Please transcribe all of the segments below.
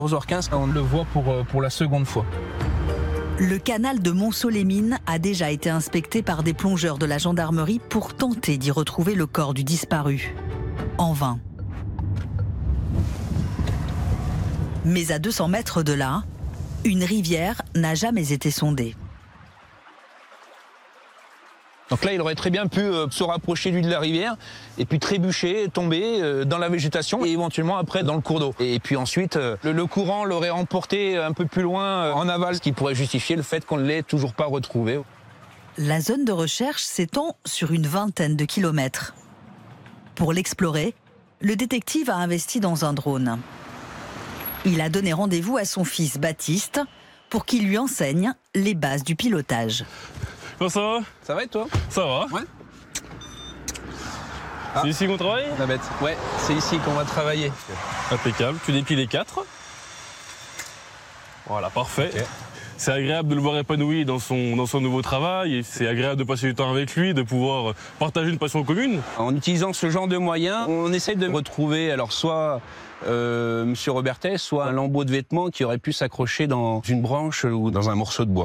Rosoir 15, on le voit pour la seconde fois. Le canal de Montceau-les-Mines a déjà été inspecté par des plongeurs de la gendarmerie pour tenter d'y retrouver le corps du disparu. En vain. Mais à 200 mètres de là, une rivière n'a jamais été sondée. Donc là, il aurait très bien pu se rapprocher lui de la rivière et puis trébucher, tomber dans la végétation et éventuellement après dans le cours d'eau. Et puis ensuite, le courant l'aurait emporté un peu plus loin en aval, ce qui pourrait justifier le fait qu'on ne l'ait toujours pas retrouvé. La zone de recherche s'étend sur une vingtaine de kilomètres. Pour l'explorer, le détective a investi dans un drone. Il a donné rendez-vous à son fils Baptiste pour qu'il lui enseigne les bases du pilotage. Comment ça va? Ça va et toi? Ça va. Ouais. C'est ici qu'on travaille? La bête. Ouais, c'est ici qu'on va travailler. Impeccable. Tu déplies les 4. Voilà, parfait. Okay. C'est agréable de le voir épanoui dans son nouveau travail et c'est agréable de passer du temps avec lui, de pouvoir partager une passion commune. En utilisant ce genre de moyens, on essaye de retrouver alors soit Monsieur Robertet, soit un lambeau de vêtements qui aurait pu s'accrocher dans une branche ou dans un morceau de bois.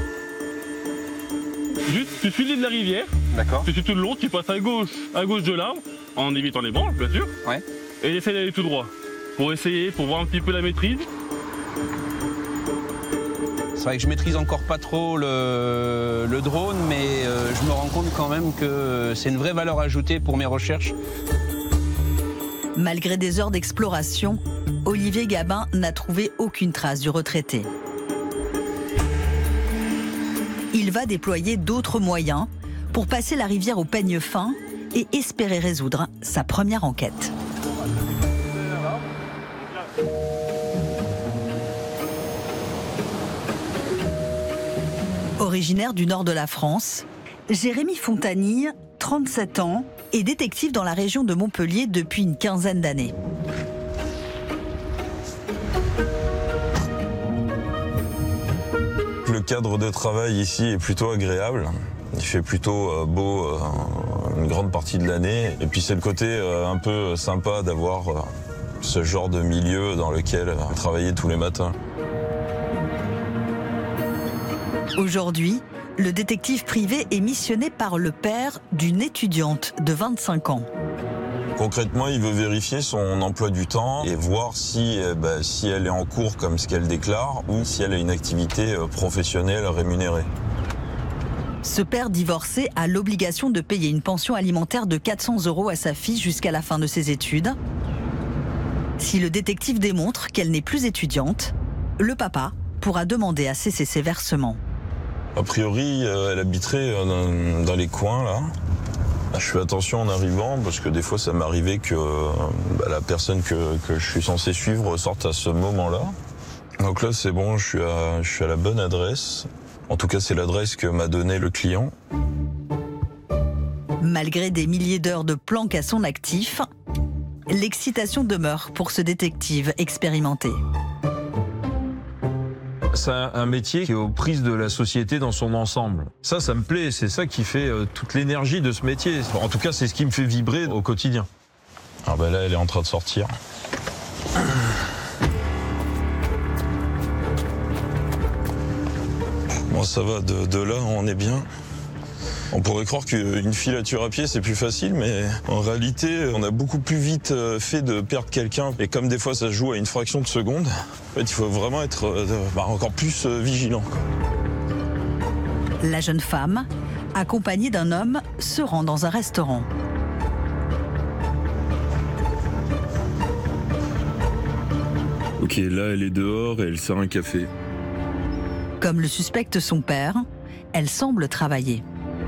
Juste, tu suis l'île de la rivière. D'accord. Tu suis tout le long, tu passes à gauche de l'arbre, en évitant les branches, bien sûr. Ouais. Et essaie d'aller tout droit. Pour voir un petit peu la maîtrise. C'est vrai que je maîtrise encore pas trop le drone, mais je me rends compte quand même que c'est une vraie valeur ajoutée pour mes recherches. Malgré des heures d'exploration, Olivier Gabin n'a trouvé aucune trace du retraité. Il va déployer d'autres moyens pour passer la rivière au peigne fin et espérer résoudre sa première enquête. Originaire du nord de la France, Jérémy Fontanille, 37 ans, est détective dans la région de Montpellier depuis une quinzaine d'années. Le cadre de travail ici est plutôt agréable. Il fait plutôt beau une grande partie de l'année. Et puis c'est le côté un peu sympa d'avoir ce genre de milieu dans lequel travailler tous les matins. Aujourd'hui, le détective privé est missionné par le père d'une étudiante de 25 ans. Concrètement, il veut vérifier son emploi du temps et voir si elle est en cours comme ce qu'elle déclare ou si elle a une activité professionnelle rémunérée. Ce père divorcé a l'obligation de payer une pension alimentaire de 400 € à sa fille jusqu'à la fin de ses études. Si le détective démontre qu'elle n'est plus étudiante, le papa pourra demander à cesser ses versements. A priori, elle habiterait dans les coins là. Je fais attention en arrivant parce que des fois ça m'arrivait que la personne que je suis censé suivre sorte à ce moment-là. Donc là c'est bon, je suis à la bonne adresse. En tout cas c'est l'adresse que m'a donnée le client. Malgré des milliers d'heures de planque à son actif, l'excitation demeure pour ce détective expérimenté. C'est un métier qui est aux prises de la société dans son ensemble. Ça me plaît, c'est ça qui fait toute l'énergie de ce métier. En tout cas, c'est ce qui me fait vibrer au quotidien. Ah là, elle est en train de sortir. Bon, ça va, de là, on est bien. On pourrait croire qu'une filature à pied, c'est plus facile, mais en réalité, on a beaucoup plus vite fait de perdre quelqu'un. Et comme des fois, ça se joue à une fraction de seconde, en fait, il faut vraiment être encore plus vigilant. La jeune femme, accompagnée d'un homme, se rend dans un restaurant. Ok, là, elle est dehors et elle sert un café. Comme le suspecte son père, elle semble travailler.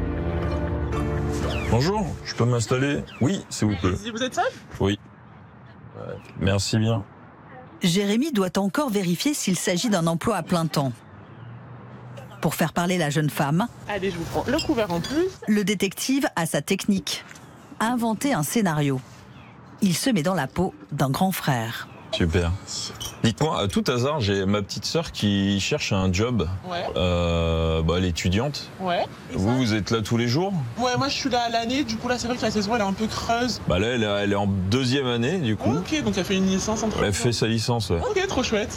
Bonjour, je peux m'installer? Oui, s'il vous plaît. Vous êtes seul? Oui. Merci bien. Jérémy doit encore vérifier s'il s'agit d'un emploi à plein temps. Pour faire parler la jeune femme, allez, je vous prends le couvert en plus. Le détective a sa technique. Inventer un scénario. Il se met dans la peau d'un grand frère. Super. Dites-moi, à tout hasard, j'ai ma petite sœur qui cherche un job. Ouais. Elle est étudiante. Ouais. Vous êtes là tous les jours? Ouais, moi je suis là à l'année, du coup là c'est vrai que la saison elle est un peu creuse. Là, elle est en deuxième année, du coup. Ok, donc elle fait une licence entre... Elle fait sa licence, ouais. Ok, trop chouette.